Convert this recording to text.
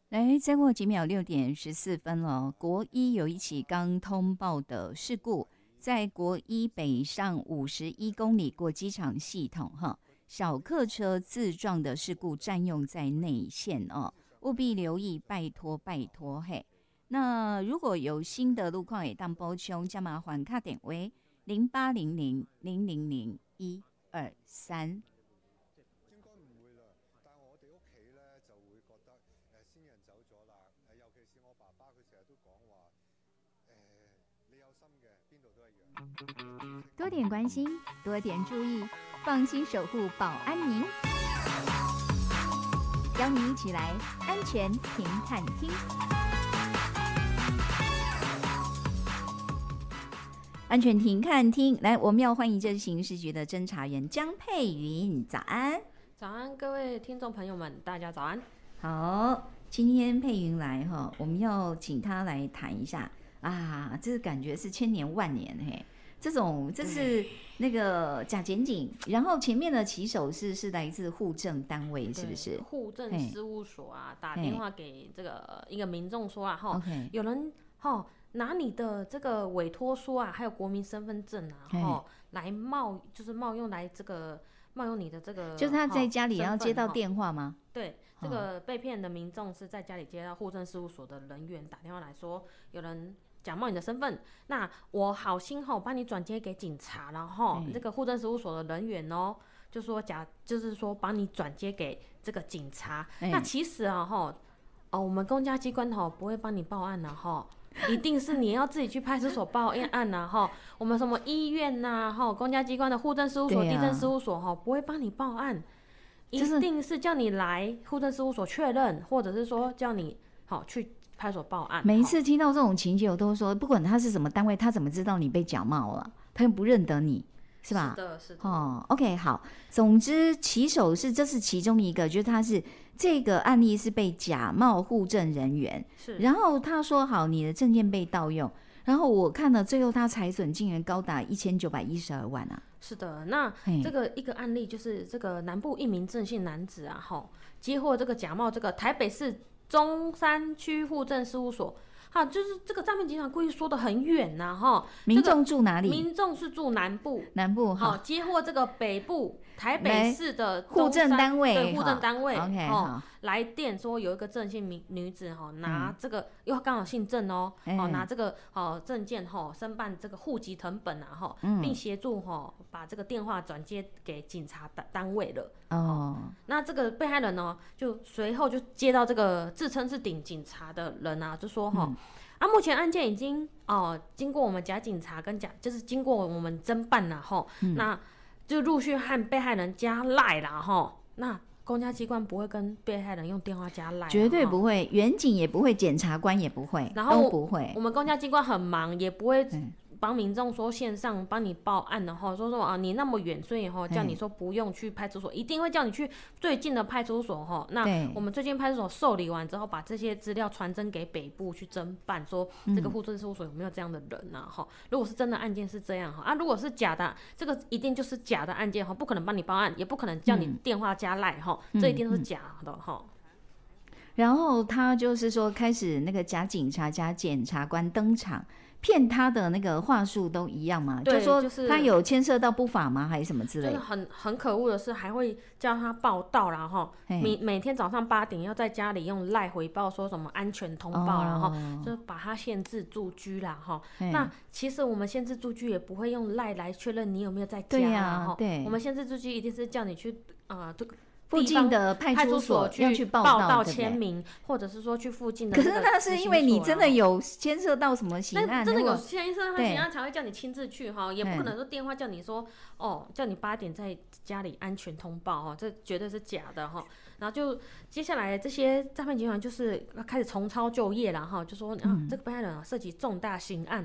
来，再过几秒6:14了。国一有一起刚通报的事故，在国一北上51公里过机场系统小客车自撞的事故占用在内线务必留意，拜托拜托嘿。那如果有新的路况也当补充，加麻烦打电话0800000123。多点关心，多点注意，放心守护保安您。邀您一起来安全停看厅。安全停看厅，来，我们要欢迎这是刑事局的侦查员江佩云，早安。 早安，各位听众朋友们，大家早安。 好，今天佩云来我们要请他来谈一下啊，这感觉是千年万年嘿。这是那个假检警，然后前面的起手是来自户政单位，是不是？ 户政事务所打电话给这个一个民众说有人拿你的这个委托书还有国民身份证来冒用来冒用你的这个， 就是他在家里要接到电话吗？ 对，这个被骗的民众是在家里接到户政事务所的人员打电话来说，有人假冒你的身份，那我好心帮你转接给警察，然后这个户政事务所的人员就说就是说帮你转接给这个警察。那其实我们公家机关不会帮你报案一定是你要自己去派出所报案我们什么医院公家机关的户政事务所、地政事务所不会帮你报案，一定是叫你来户政事务所确认，或者是说叫你去派出所报案。 每一次听到这种情节，我都说，不管他是什么单位，他怎么知道你被假冒了？他又不认得你，是吧？ 是的，是的。 OK， 好。总之，起手这是其中一个，就是他是这个案例是被假冒户政人员， 是。 然后他说好，你的证件被盗用，然后我看了最后他财损竟然高达1912万啊！ 是的，那这个一个案例就是这个南部一名郑姓男子接获这个假冒这个台北市中山区户政事务所，就是这个诈骗集团故意说的很远民众住哪里？ 民众是住南部，接获这个北部台北市的户政单位， 对，户政单位来电说有一个郑姓女子拿这个，因为刚好姓郑拿这个证件申办这个户籍誊本并协助把这个电话转接给警察单位了。那这个被害人就随后就接到这个自称是顶警察的人就说目前案件已经经过我们假警察跟就是经过我们侦办了那就陆续和被害人加赖啦那公家机关不会跟被害人用电话加赖， 绝对不会，员警也不会，检察官也不会， 然后都不会。 我们公家机关很忙，也不会帮民众说线上帮你报案的说你那么远，所以叫你说不用去派出所，一定会叫你去最近的派出所那我们最近派出所受理完之后，把这些资料传真给北部去侦办，说这个户政事务所有没有这样的人如果是真的案件是这样如果是假的，这个一定就是假的案件不可能帮你报案，也不可能叫你电话加赖这一定是假的然后他就是说，开始那个假警察、假检察官登场，骗他的那个话术都一样嘛？ 对， 就说他有牵涉到不法吗？还是什么之类的？ 就是很可恶的是，还会叫他报到然后每天早上8点要在家里用赖回报，说什么安全通报，然后就把他限制住居啦那其实我们限制住居也不会用赖来确认你有没有在家对， 我们限制住居一定是叫你去这个附近的派出所要去报到签名，或者是说去附近的那个。 可是那是因为你真的有牵涉到什么刑案， 真的有牵涉到刑案才会叫你亲自去也不可能说电话叫你说叫你8点在家里安全通报这绝对是假的然后就接下来这些诈骗集团就是开始重操旧业了就说这个被害人涉及重大刑案